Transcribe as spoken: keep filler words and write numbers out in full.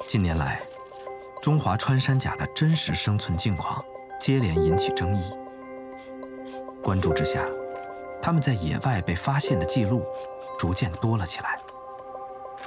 近年来，中华穿山甲的真实生存境况接连引起争议。关注之下，它们在野外被发现的记录逐渐多了起来。